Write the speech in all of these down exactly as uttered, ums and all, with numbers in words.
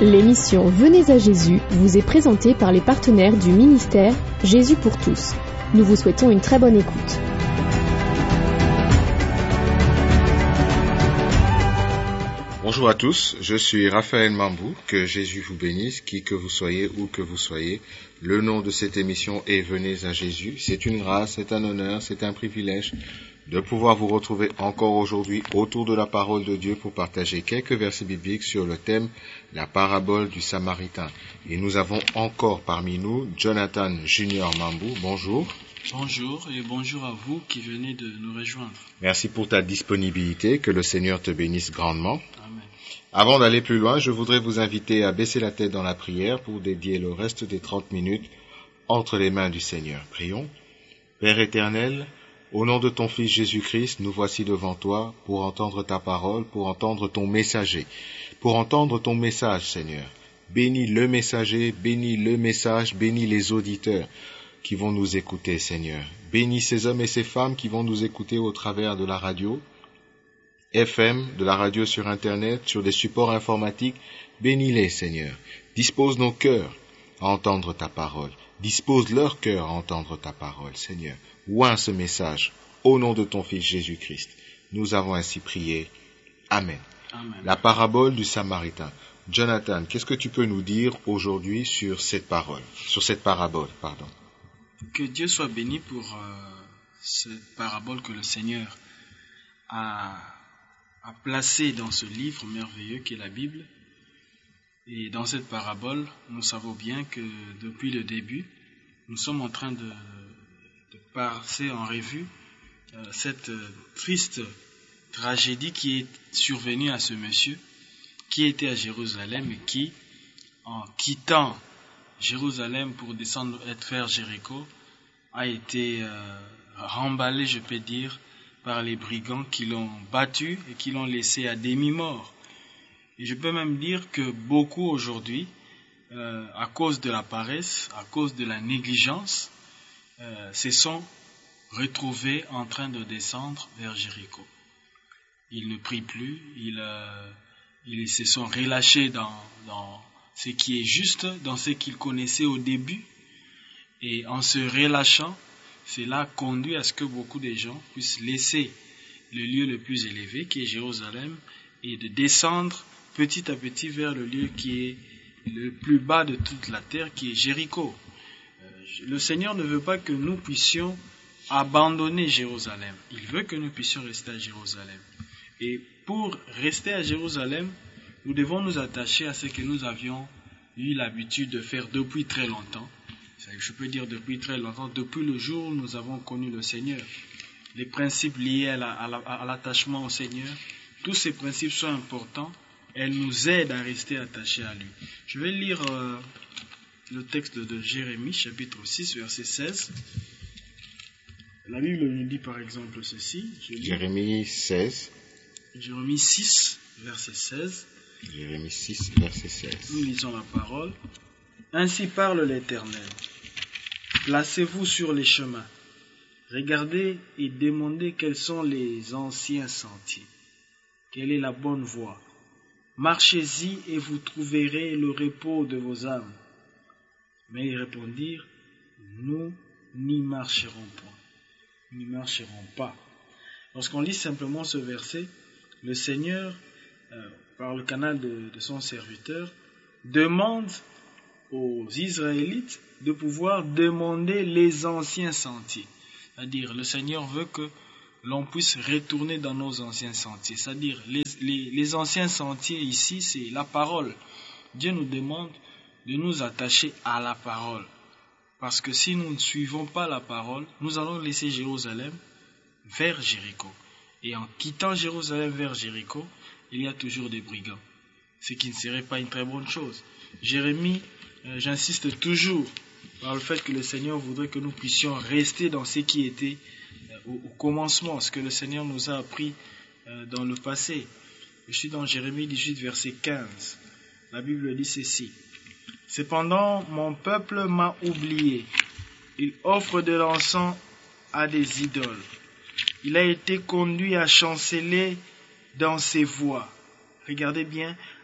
L'émission Venez à Jésus vous est présentée par les partenaires du ministère Jésus pour tous. Nous vous souhaitons une très bonne écoute. Bonjour à tous, je suis Raphaël Mambou, que Jésus vous bénisse, qui que vous soyez, où que vous soyez. Le nom de cette émission est Venez à Jésus. C'est une grâce, c'est un honneur, c'est un privilège de pouvoir vous retrouver encore aujourd'hui autour de la parole de Dieu pour partager quelques versets bibliques sur le thème la parabole du Samaritain. Et nous avons encore parmi nous Jonathan Junior Mambou. Bonjour. Bonjour et bonjour à vous qui venez de nous rejoindre. Merci pour ta disponibilité, que le Seigneur te bénisse grandement. Amen. Avant d'aller plus loin, je voudrais vous inviter à baisser la tête dans la prière pour dédier le reste des trente minutes entre les mains du Seigneur. Prions. Père éternel, au nom de ton Fils Jésus-Christ, nous voici devant toi pour entendre ta parole, pour entendre ton messager, pour entendre ton message, Seigneur. Bénis le messager, bénis le message, bénis les auditeurs qui vont nous écouter, Seigneur. Bénis ces hommes et ces femmes qui vont nous écouter au travers de la radio, F M, de la radio sur Internet, sur des supports informatiques. Bénis-les, Seigneur. Dispose nos cœurs à entendre ta parole. Dispose leur cœur à entendre ta parole, Seigneur. Oint ce message, au nom de ton Fils Jésus-Christ. Nous avons ainsi prié. Amen. Amen. La parabole du Samaritain. Jonathan, qu'est-ce que tu peux nous dire aujourd'hui sur cette parole, sur cette parabole, pardon? Que Dieu soit béni pour euh, cette parabole que le Seigneur a, a placée dans ce livre merveilleux qu'est la Bible. Et dans cette parabole, nous savons bien que depuis le début, nous sommes en train de, de passer en revue euh, cette euh, triste tragédie qui est survenue à ce monsieur qui était à Jérusalem et qui, en quittant Jérusalem pour descendre vers Jéricho, a été euh, remballé, je peux dire, par les brigands qui l'ont battu et qui l'ont laissé à demi-mort. Et je peux même dire que beaucoup aujourd'hui, euh, à cause de la paresse, à cause de la négligence, euh, se sont retrouvés en train de descendre vers Jéricho. Ils ne prient plus, ils, euh, ils se sont relâchés dans, dans ce qui est juste, dans ce qu'ils connaissaient au début. Et en se relâchant, cela conduit à ce que beaucoup de gens puissent laisser le lieu le plus élevé, qui est Jérusalem, et de descendre petit à petit vers le lieu qui est le plus bas de toute la terre, qui est Jéricho. Euh, le Seigneur ne veut pas que nous puissions abandonner Jérusalem. Il veut que nous puissions rester à Jérusalem. Et pour rester à Jérusalem, nous devons nous attacher à ce que nous avions eu l'habitude de faire depuis très longtemps. Je peux dire depuis très longtemps, depuis le jour où nous avons connu le Seigneur. Les principes liés à, la, à, la, à l'attachement au Seigneur, tous ces principes sont importants. Elles nous aident à rester attachés à lui. Je vais lire euh, le texte de Jérémie, chapitre six, verset seize. La Bible nous dit par exemple ceci. Jérémie seize. Jérémie six, verset seize. Jérémie six, verset seize. Nous lisons la parole. Ainsi parle l'Éternel. Placez-vous sur les chemins. Regardez et demandez quels sont les anciens sentiers. Quelle est la bonne voie? Marchez-y et vous trouverez le repos de vos âmes. Mais ils répondirent, nous n'y marcherons point. Nous n'y marcherons pas. Lorsqu'on lit simplement ce verset, le Seigneur, euh, par le canal de, de son serviteur, demande aux Israélites de pouvoir demander les anciens sentiers. C'est-à-dire, le Seigneur veut que l'on puisse retourner dans nos anciens sentiers. C'est-à-dire, les, les, les anciens sentiers ici, c'est la parole. Dieu nous demande de nous attacher à la parole. Parce que si nous ne suivons pas la parole, nous allons laisser Jérusalem vers Jéricho. Et en quittant Jérusalem vers Jéricho, il y a toujours des brigands. Ce qui ne serait pas une très bonne chose. Jérémie, euh, j'insiste toujours par le fait que le Seigneur voudrait que nous puissions rester dans ce qui était Au, au commencement, ce que le Seigneur nous a appris euh, dans le passé. Je suis dans Jérémie dix-huit, verset quinze. La Bible dit ceci. Cependant, mon peuple m'a oublié. Il offre de l'encens à des idoles. Il a été conduit à chanceler dans ses voies. Regardez bien,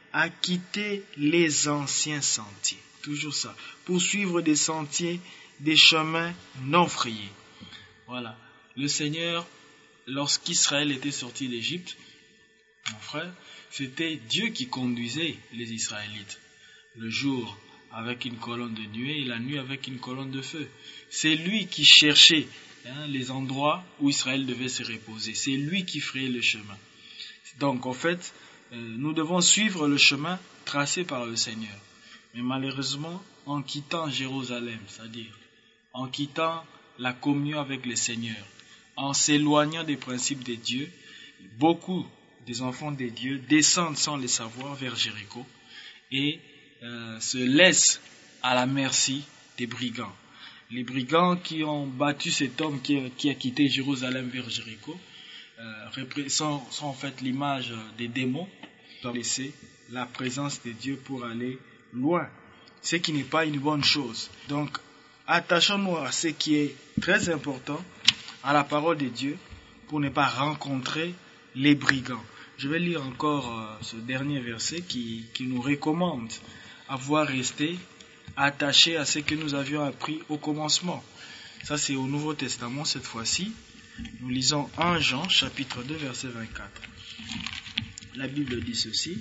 à quitter les anciens sentiers. Toujours ça. Pour suivre des sentiers, des chemins non frayés. Voilà. Le Seigneur, lorsqu'Israël était sorti d'Égypte, mon frère, c'était Dieu qui conduisait les Israélites. Le jour avec une colonne de nuée et la nuit avec une colonne de feu. C'est lui qui cherchait hein, les endroits où Israël devait se reposer. C'est lui qui frayait le chemin. Donc en fait, euh, nous devons suivre le chemin tracé par le Seigneur. Mais malheureusement, en quittant Jérusalem, c'est-à-dire en quittant la communion avec le Seigneur, en s'éloignant des principes de Dieu, beaucoup des enfants de Dieu descendent sans le savoir vers Jéricho et euh, se laissent à la merci des brigands. Les brigands qui ont battu cet homme qui, qui a quitté Jérusalem vers Jéricho euh, sont, sont en fait l'image des démons qui ont laissé la présence de Dieu pour aller loin, ce qui n'est pas une bonne chose. Donc, attachons-nous à ce qui est très important, à la parole de Dieu, pour ne pas rencontrer les brigands. Je vais lire encore euh, ce dernier verset qui, qui nous recommande à voir rester attachés à ce que nous avions appris au commencement. Ça, c'est au Nouveau Testament cette fois-ci. Nous lisons premier Jean, chapitre deux, verset vingt-quatre. La Bible dit ceci: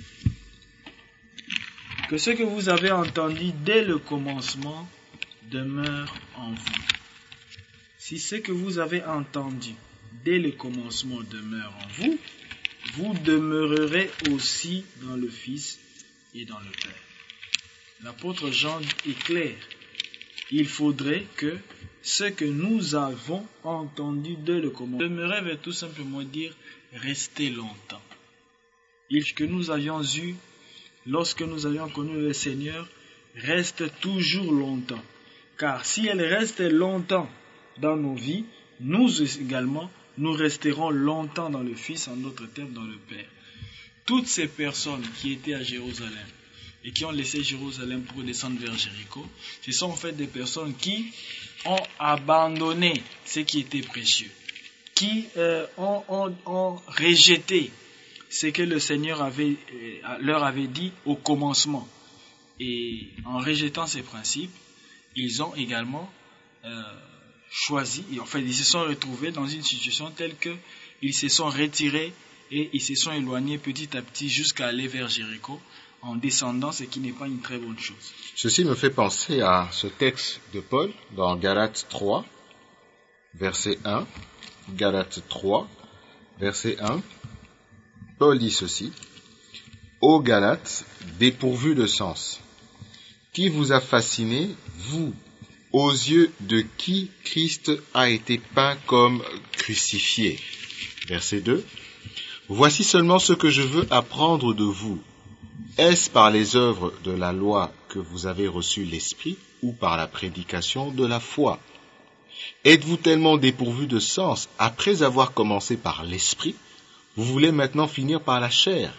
que ce que vous avez entendu dès le commencement demeure en vous. Si ce que vous avez entendu dès le commencement demeure en vous, vous demeurerez aussi dans le Fils et dans le Père. L'apôtre Jean est clair. Il faudrait que ce que nous avons entendu dès le commencement demeurer veut tout simplement dire rester longtemps. Et ce que nous avions eu lorsque nous avions connu le Seigneur reste toujours longtemps. Car si elle reste longtemps dans nos vies, nous également, nous resterons longtemps dans le Fils, en d'autres termes dans le Père. Toutes ces personnes qui étaient à Jérusalem et qui ont laissé Jérusalem pour descendre vers Jéricho, ce sont en fait des personnes qui ont abandonné ce qui était précieux, qui euh, ont, ont, ont rejeté ce que le Seigneur avait, euh, leur avait dit au commencement. Et en rejetant ces principes, ils ont également euh, choisi, et en fait ils se sont retrouvés dans une situation telle qu'ils se sont retirés et ils se sont éloignés petit à petit jusqu'à aller vers Jéricho en descendant, ce qui n'est pas une très bonne chose. Ceci me fait penser à ce texte de Paul dans Galates trois, verset un. Galates trois, verset un. Paul dit ceci: Ô Galates, dépourvus de sens, qui vous a fasciné, vous, aux yeux de qui Christ a été peint comme crucifié. Verset deux. Voici seulement ce que je veux apprendre de vous. Est-ce par les œuvres de la loi que vous avez reçu l'Esprit ou par la prédication de la foi? Êtes-vous tellement dépourvus de sens, après avoir commencé par l'Esprit, vous voulez maintenant finir par la chair?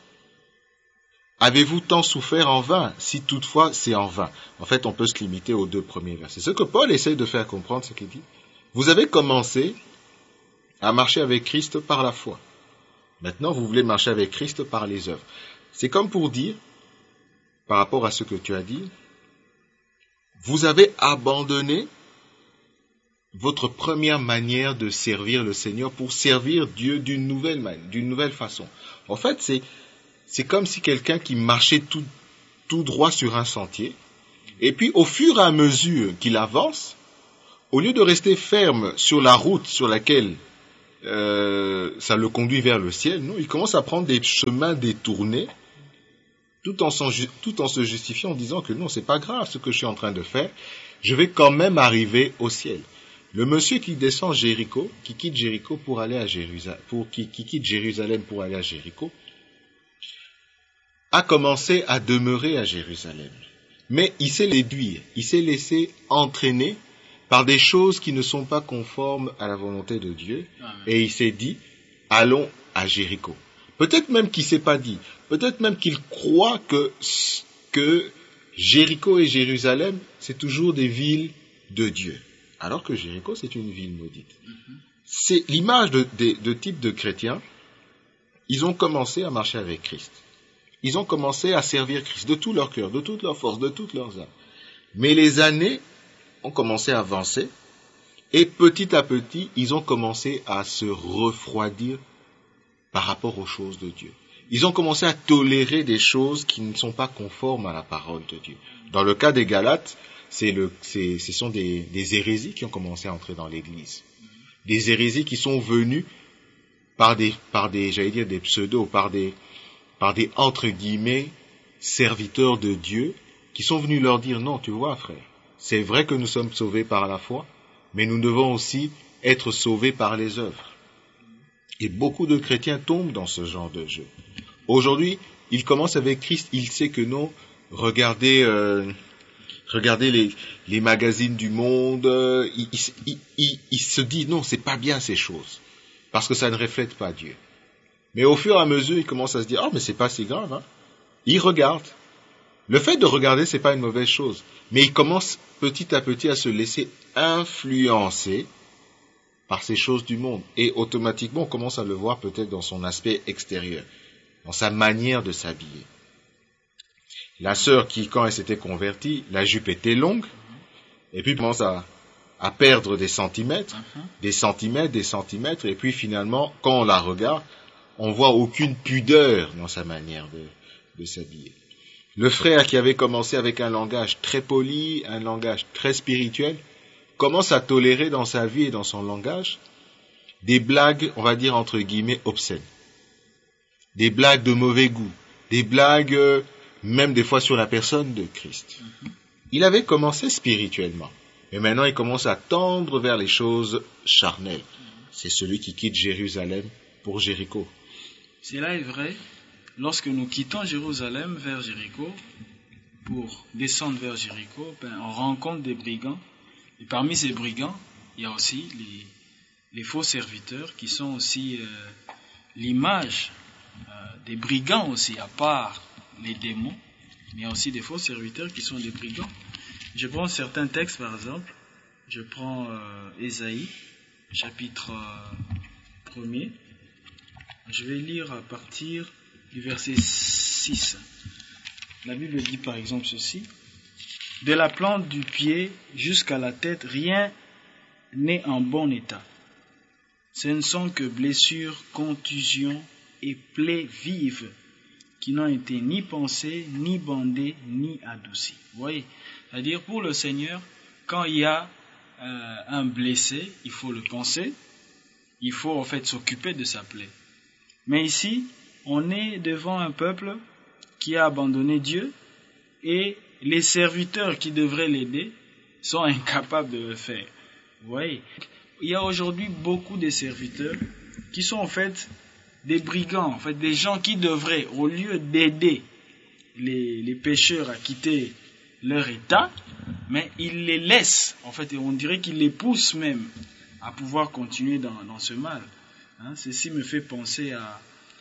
Avez-vous tant souffert en vain, si toutefois c'est en vain? En fait, on peut se limiter aux deux premiers versets. Ce que Paul essaie de faire comprendre, c'est qu'il dit, vous avez commencé à marcher avec Christ par la foi. Maintenant, vous voulez marcher avec Christ par les œuvres. C'est comme pour dire, par rapport à ce que tu as dit, vous avez abandonné votre première manière de servir le Seigneur pour servir Dieu d'une nouvelle manière, d'une nouvelle façon. En fait, c'est, c'est comme si quelqu'un qui marchait tout, tout droit sur un sentier, et puis au fur et à mesure qu'il avance, au lieu de rester ferme sur la route sur laquelle euh, ça le conduit vers le ciel, non, il commence à prendre des chemins détournés, tout en, tout en se justifiant en disant que non, c'est pas grave ce que je suis en train de faire, je vais quand même arriver au ciel. Le monsieur qui descend Jéricho, qui quitte Jéricho pour aller à Jérusalem, pour, qui, qui quitte Jérusalem pour aller à Jéricho, a commencé à demeurer à Jérusalem. Mais il s'est réduit, il s'est laissé entraîner par des choses qui ne sont pas conformes à la volonté de Dieu. Amen. Et il s'est dit, allons à Jéricho. Peut-être même qu'il ne s'est pas dit, peut-être même qu'il croit que, que Jéricho et Jérusalem, c'est toujours des villes de Dieu. Alors que Jéricho, c'est une ville maudite. Mm-hmm. C'est l'image de, de, de type de chrétiens. Ils ont commencé à marcher avec Christ. ils ont commencé à servir Christ de tout leur cœur, de toute leur force, de toutes leurs âmes. Mais les années ont commencé à avancer et petit à petit, ils ont commencé à se refroidir par rapport aux choses de Dieu. Ils ont commencé à tolérer des choses qui ne sont pas conformes à la parole de Dieu. Dans le cas des Galates, c'est le, c'est, ce sont des, des hérésies qui ont commencé à entrer dans l'Église. Des hérésies qui sont venues par des, par des, j'allais dire des pseudos, par des, par des entre guillemets serviteurs de Dieu, qui sont venus leur dire non, tu vois, frère, c'est vrai que nous sommes sauvés par la foi, mais nous devons aussi être sauvés par les œuvres. Et beaucoup de chrétiens tombent dans ce genre de jeu. Aujourd'hui, ils commencent avec Christ, il sait que non, regardez, euh, regardez les, les magazines du monde, euh, il, il, il, il se dit non, c'est pas bien ces choses, parce que ça ne reflète pas Dieu. Mais au fur et à mesure, il commence à se dire, oh mais c'est pas si grave, hein. Il regarde. Le fait de regarder, c'est pas une mauvaise chose, mais il commence petit à petit à se laisser influencer par ces choses du monde. Et automatiquement, on commence à le voir peut-être dans son aspect extérieur, dans sa manière de s'habiller. La sœur qui, quand elle s'était convertie, la jupe était longue, et puis commence à, à perdre des centimètres, uh-huh. des centimètres, des centimètres, et puis finalement, quand on la regarde, on voit aucune pudeur dans sa manière de, de s'habiller. Le frère qui avait commencé avec un langage très poli, un langage très spirituel, commence à tolérer dans sa vie et dans son langage des blagues, on va dire entre guillemets, obscènes. Des blagues de mauvais goût, des blagues euh, même des fois sur la personne de Christ. Mm-hmm. Il avait commencé spirituellement, mais maintenant il commence à tendre vers les choses charnelles. Mm-hmm. C'est celui qui quitte Jérusalem pour Jéricho. Cela est vrai. Lorsque nous quittons Jérusalem vers Jéricho, pour descendre vers Jéricho, ben, on rencontre des brigands. Et parmi ces brigands, il y a aussi les, les faux serviteurs qui sont aussi euh, l'image euh, des brigands aussi, à part les démons. Mais il y a aussi des faux serviteurs qui sont des brigands. Je prends certains textes par exemple. Je prends euh, Ésaïe, chapitre euh, premier. Je vais lire à partir du verset six. La Bible dit par exemple ceci. De la plante du pied jusqu'à la tête, rien n'est en bon état. Ce ne sont que blessures, contusions et plaies vives qui n'ont été ni pensées, ni bandées, ni adoucies. Vous voyez, c'est-à-dire pour le Seigneur, quand il y a euh, un blessé, il faut le penser, il faut en fait s'occuper de sa plaie. Mais ici, on est devant un peuple qui a abandonné Dieu et les serviteurs qui devraient l'aider sont incapables de le faire. Vous voyez, il y a aujourd'hui beaucoup de serviteurs qui sont en fait des brigands, en fait des gens qui devraient, au lieu d'aider les, les pécheurs à quitter leur état, mais ils les laissent, en fait, et on dirait qu'ils les poussent même à pouvoir continuer dans, dans ce mal. Hein, ceci me fait penser à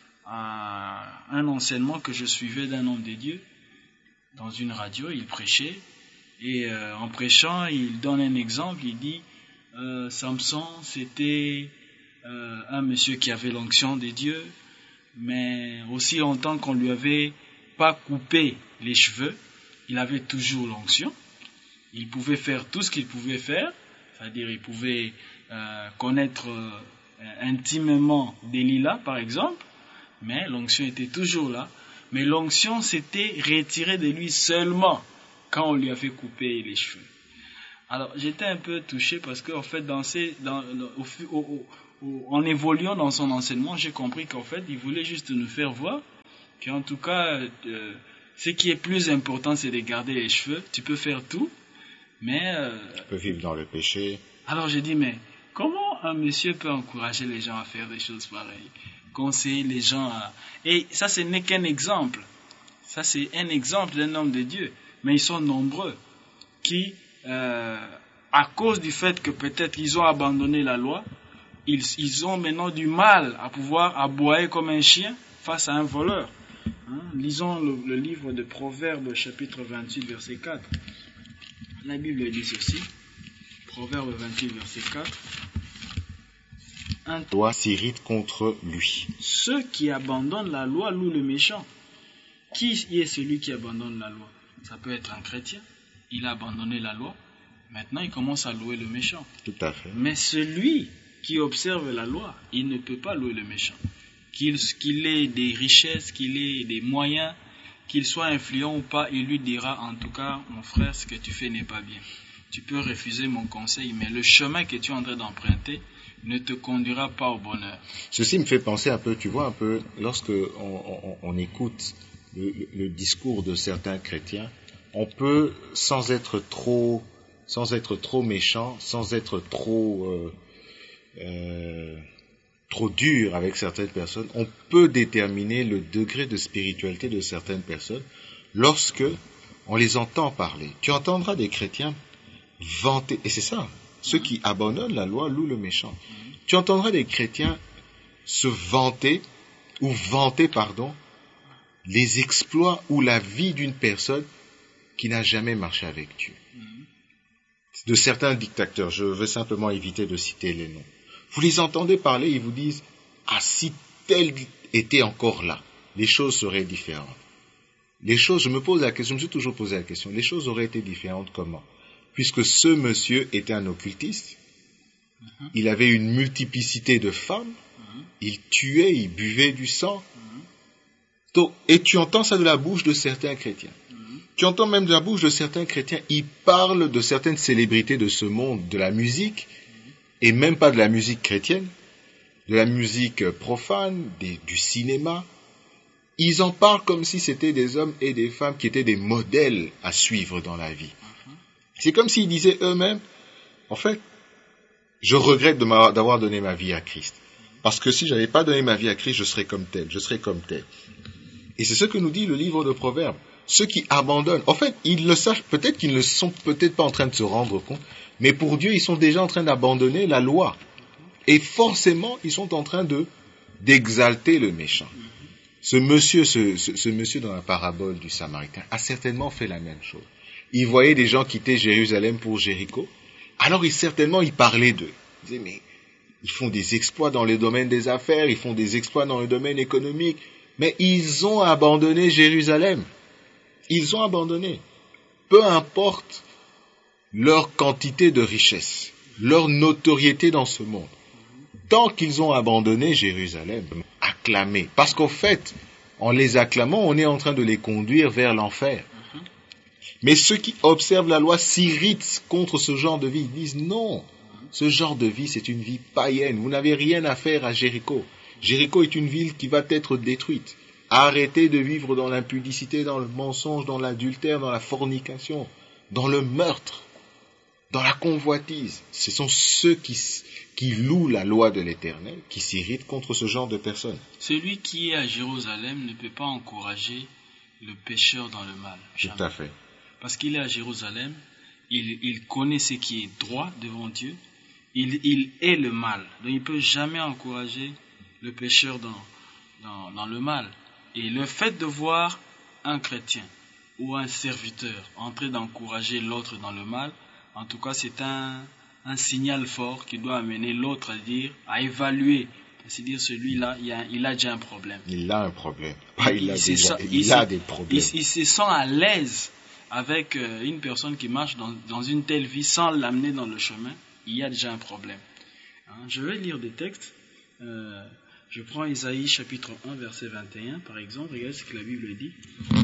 à un enseignement que je suivais d'un homme de Dieu dans une radio. Il prêchait et euh, en prêchant il donne un exemple. Il dit euh, Samson c'était euh, un monsieur qui avait l'onction de Dieu, mais aussi longtemps qu'on lui avait pas coupé les cheveux, il avait toujours l'onction. Il pouvait faire tout ce qu'il pouvait faire, c'est-à-dire il pouvait euh, connaître euh, intimement Delilah par exemple, mais l'onction était toujours là. Mais l'onction s'était retirée de lui seulement quand on lui avait coupé les cheveux. Alors j'étais un peu touché parce qu'en fait, dans ces, dans, au, au, au, en évoluant dans son enseignement, j'ai compris qu'en fait, il voulait juste nous faire voir qu'en tout cas, euh, ce qui est plus important, c'est de garder les cheveux. Tu peux faire tout, mais... Euh, tu peux vivre dans le péché. Alors j'ai dit, mais comment un monsieur peut encourager les gens à faire des choses pareilles ? Conseiller les gens à... Et ça, ce n'est qu'un exemple. Ça, c'est un exemple d'un homme de Dieu. Mais ils sont nombreux qui, euh, à cause du fait que peut-être ils ont abandonné la loi, ils, ils ont maintenant du mal à pouvoir aboyer comme un chien face à un voleur. Hein? Lisons le, le livre de Proverbes, chapitre vingt-huit, verset quatre. La Bible dit ceci. Proverbes vingt-huit, verset quatre. Un loi s'irrite contre lui. Ceux qui abandonnent la loi louent le méchant, qui est celui qui abandonne la loi? Ça peut être un chrétien, il a abandonné la loi, maintenant il commence à louer le méchant. Tout à fait. Mais celui qui observe la loi, il ne peut pas louer le méchant. Qu'il, qu'il ait des richesses, qu'il ait des moyens, qu'il soit influent ou pas, il lui dira en tout cas, mon frère, ce que tu fais n'est pas bien. Tu peux refuser mon conseil, mais le chemin que tu es en train d'emprunter ne te conduira pas au bonheur. Ceci me fait penser un peu, tu vois, un peu, lorsque on, on, on écoute le, le discours de certains chrétiens, on peut, sans être trop, sans être trop méchant, sans être trop, euh, euh, trop dur avec certaines personnes, on peut déterminer le degré de spiritualité de certaines personnes lorsque on les entend parler. Tu entendras des chrétiens vanter, et c'est ça, ceux qui abandonnent la loi louent le méchant. Tu entendras des chrétiens se vanter, ou vanter, pardon, les exploits ou la vie d'une personne qui n'a jamais marché avec Dieu. De certains dictateurs, je veux simplement éviter de citer les noms. Vous les entendez parler, ils vous disent, ah, si tel était encore là, les choses seraient différentes. Les choses, je me pose la question, je me suis toujours posé la question, les choses auraient été différentes comment? Puisque ce monsieur était un occultiste, mm-hmm. il avait une multiplicité de femmes, mm-hmm. il tuait, il buvait du sang. Mm-hmm. Donc, et tu entends ça de la bouche de certains chrétiens. Mm-hmm. Tu entends même de la bouche de certains chrétiens, ils parlent de certaines célébrités de ce monde, de la musique, mm-hmm. et même pas de la musique chrétienne, de la musique profane, des, du cinéma. Ils en parlent comme si c'était des hommes et des femmes qui étaient des modèles à suivre dans la vie. C'est comme s'ils disaient eux-mêmes, en fait, je regrette de d'avoir donné ma vie à Christ. Parce que si je n'avais pas donné ma vie à Christ, je serais comme tel, je serais comme tel. Et c'est ce que nous dit le livre de Proverbes. Ceux qui abandonnent, en fait, ils le savent, peut-être qu'ils ne sont peut-être pas en train de se rendre compte, mais pour Dieu, ils sont déjà en train d'abandonner la loi. Et forcément, ils sont en train de d'exalter le méchant. Ce monsieur, ce, ce, ce monsieur dans la parabole du Samaritain a certainement fait la même chose. Il voyait des gens quitter Jérusalem pour Jéricho. Alors, il, certainement, il parlait d'eux. Il disait, mais ils font des exploits dans le domaine des affaires, ils font des exploits dans le domaine économique, mais ils ont abandonné Jérusalem. Ils ont abandonné. Peu importe leur quantité de richesse, leur notoriété dans ce monde. Tant qu'ils ont abandonné Jérusalem, acclamés. Parce qu'au fait, en les acclamant, on est en train de les conduire vers l'enfer. Mais ceux qui observent la loi s'irritent contre ce genre de vie. Ils disent non, ce genre de vie, c'est une vie païenne. Vous n'avez rien à faire à Jéricho. Jéricho est une ville qui va être détruite. Arrêtez de vivre dans l'impudicité, dans le mensonge, dans l'adultère, dans la fornication, dans le meurtre, dans la convoitise. Ce sont ceux qui, qui louent la loi de l'Éternel, qui s'irritent contre ce genre de personnes. Celui qui est à Jérusalem ne peut pas encourager le pécheur dans le mal. Jamais. Tout à fait. Parce qu'il est à Jérusalem, il, il connaît ce qui est droit devant Dieu, il, il est le mal. Donc il ne peut jamais encourager le pécheur dans, dans, dans le mal. Et le fait de voir un chrétien ou un serviteur en train d'encourager l'autre dans le mal, en tout cas c'est un, un signal fort qui doit amener l'autre à dire, à évaluer. C'est-à-dire celui-là, il a, il a déjà un problème. Il a un problème. Pas il, il a, déjà, sent, il il a des problèmes. Il, il se sent à l'aise avec euh, une personne qui marche dans, dans une telle vie sans l'amener dans le chemin. Il y a déjà un problème. Hein, je vais lire des textes. Euh, je prends Isaïe chapitre un, verset vingt et un, par exemple. Regardez ce que la Bible dit.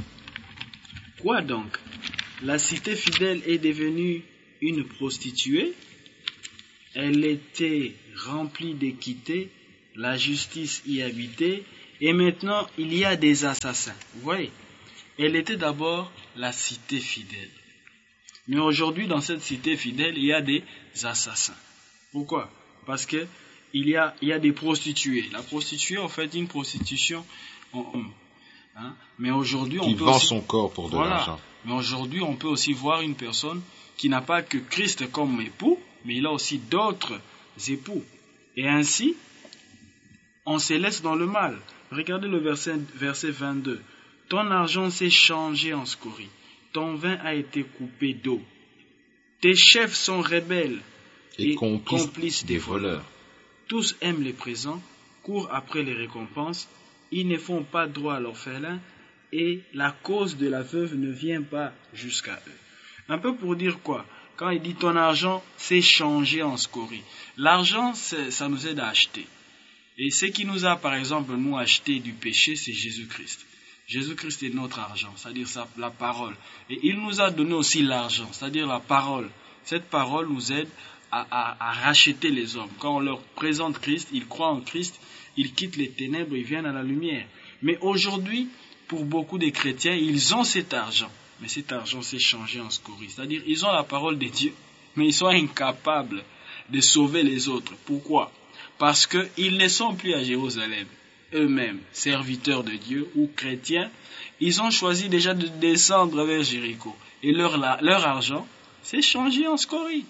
Quoi donc? La cité fidèle est devenue une prostituée. Elle était remplie d'équité. La justice y habitait. Et maintenant, il y a des assassins. Vous voyez? Elle était d'abord la cité fidèle. Mais aujourd'hui, dans cette cité fidèle, il y a des assassins. Pourquoi? Parce que il y a, il y a des prostituées. La prostituée, en fait, une prostitution en homme. Hein? Mais aujourd'hui, on qui peut vend aussi, son corps pour de voilà. l'argent. Mais aujourd'hui, on peut aussi voir une personne qui n'a pas que Christ comme époux, mais il a aussi d'autres époux. Et ainsi, on se laisse dans le mal. Regardez le verset, verset vingt-deux. Ton argent s'est changé en scorie. Ton vin a été coupé d'eau. Tes chefs sont rebelles et, et complices, complices des, des voleurs. voleurs. Tous aiment les présents, courent après les récompenses. Ils ne font pas droit à l'orphelin et la cause de la veuve ne vient pas jusqu'à eux. Un peu pour dire quoi? Quand il dit ton argent s'est changé en scorie. L'argent, ça nous aide à acheter. Et ce qui nous a, par exemple, nous acheté du péché, c'est Jésus-Christ. Jésus-Christ est notre argent, c'est-à-dire la parole. Et il nous a donné aussi l'argent, c'est-à-dire la parole. Cette parole nous aide à, à, à racheter les hommes. Quand on leur présente Christ, ils croient en Christ, ils quittent les ténèbres, ils viennent à la lumière. Mais aujourd'hui, pour beaucoup de chrétiens, ils ont cet argent. Mais cet argent s'est changé en scorie. C'est-à-dire, ils ont la parole de Dieu, mais ils sont incapables de sauver les autres. Pourquoi? Parce qu'ils ne sont plus à Jérusalem. Eux-mêmes, serviteurs de Dieu ou chrétiens, ils ont choisi déjà de descendre vers Jéricho. Et leur, leur argent s'est changé en scorie.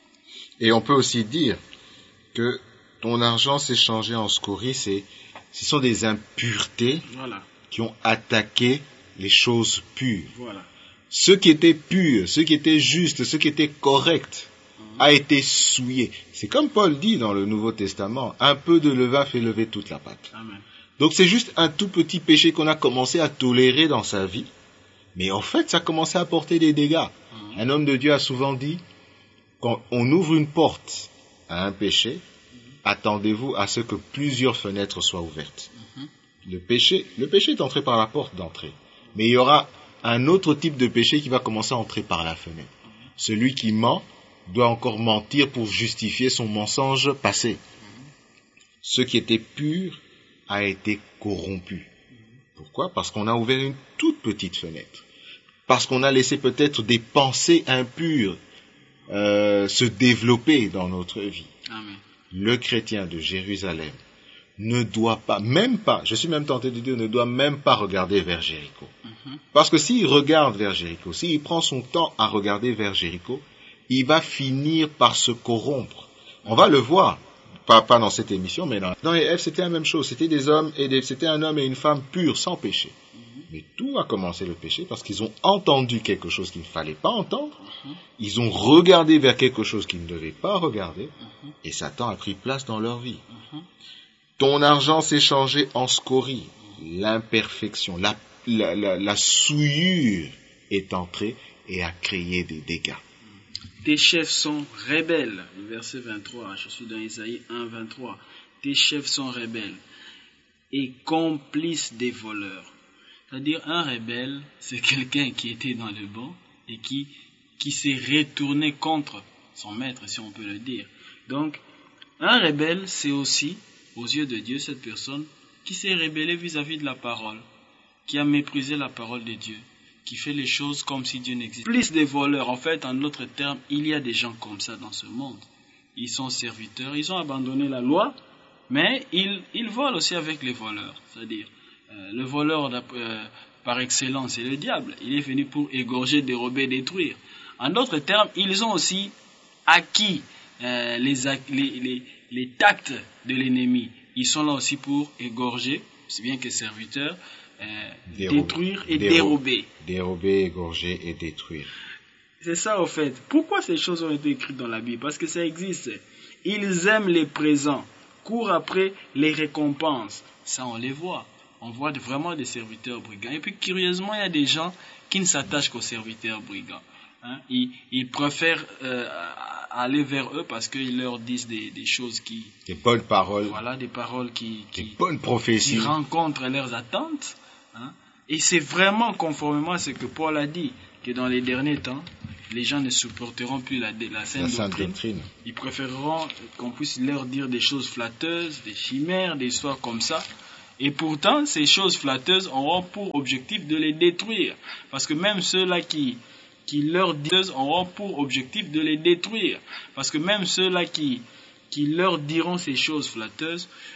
Et on peut aussi dire que ton argent s'est changé en scorie, c'est, ce sont des impuretés voilà. qui ont attaqué les choses pures. Voilà. Ce qui était pur, ce qui était juste, ce qui était correct mmh. a été souillé. C'est comme Paul dit dans le Nouveau Testament, un peu de levain fait lever toute la pâte. Amen. Donc c'est juste un tout petit péché qu'on a commencé à tolérer dans sa vie, mais en fait ça a commencé à porter des dégâts. Mmh. Un homme de Dieu a souvent dit, quand on ouvre une porte à un péché, mmh. attendez-vous à ce que plusieurs fenêtres soient ouvertes. Mmh. Le péché, le péché est entré par la porte d'entrée, mais il y aura un autre type de péché qui va commencer à entrer par la fenêtre. Mmh. Celui qui ment doit encore mentir pour justifier son mensonge passé. Mmh. Ce qui était pur a été corrompu. Pourquoi? Parce qu'on a ouvert une toute petite fenêtre. Parce qu'on a laissé peut-être des pensées impures euh, se développer dans notre vie. Amen. Le chrétien de Jérusalem ne doit pas, même pas, je suis même tenté de dire, ne doit même pas regarder vers Jéricho. Mm-hmm. Parce que s'il regarde vers Jéricho, s'il prend son temps à regarder vers Jéricho, il va finir par se corrompre. On va le voir. Pas, pas dans cette émission, mais dans, dans les F, c'était la même chose. C'était des hommes et des, c'était un homme et une femme purs, sans péché. Mm-hmm. Mais tout a commencé le péché parce qu'ils ont entendu quelque chose qu'il ne fallait pas entendre. Mm-hmm. Ils ont regardé vers quelque chose qu'ils ne devaient pas regarder. Mm-hmm. Et Satan a pris place dans leur vie. Mm-hmm. Ton argent s'est changé en scorie. L'imperfection, la, la, la, la souillure est entrée et a créé des dégâts. Tes chefs sont rebelles. Verset vingt-trois, je suis dans Isaïe un, vingt-trois. Tes chefs sont rebelles et complices des voleurs. C'est-à-dire, un rebelle, c'est quelqu'un qui était dans le bon et qui, qui s'est retourné contre son maître, si on peut le dire. Donc, un rebelle, c'est aussi, aux yeux de Dieu, cette personne qui s'est rébellée vis-à-vis de la parole, qui a méprisé la parole de Dieu, qui fait les choses comme si Dieu n'existait pas. Plus des voleurs, en fait, en d'autres termes, il y a des gens comme ça dans ce monde. Ils sont serviteurs, ils ont abandonné la loi, mais ils, ils volent aussi avec les voleurs. C'est-à-dire, euh, le voleur euh, par excellence, c'est le diable. Il est venu pour égorger, dérober, détruire. En d'autres termes, ils ont aussi acquis euh, les, les, les, les tacts de l'ennemi. Ils sont là aussi pour égorger, aussi bien que serviteurs, Euh, dérober, détruire et dérober. Dérober, égorger et détruire. C'est ça, au fait. Pourquoi ces choses ont été écrites dans la Bible? Parce que ça existe. Ils aiment les présents, courent après les récompenses. Ça, on les voit. On voit vraiment des serviteurs brigands. Et puis, curieusement, il y a des gens qui ne s'attachent qu'aux serviteurs brigands. Hein? Ils, ils préfèrent euh, aller vers eux parce qu'ils leur disent des, des choses qui... Des bonnes paroles. Voilà, des paroles qui... qui des bonnes prophéties. Qui rencontrent leurs attentes. Hein? Et c'est vraiment conformément à ce que Paul a dit, que dans les derniers temps, les gens ne supporteront plus la, la sainte la doctrine. doctrine. Ils préféreront qu'on puisse leur dire des choses flatteuses, des chimères, des histoires comme ça. Et pourtant, ces choses flatteuses auront pour objectif de les détruire. Parce que même ceux-là qui, qui leur disent auront pour objectif de les détruire. Parce que même ceux-là qui, qui leur diront ces choses flatteuses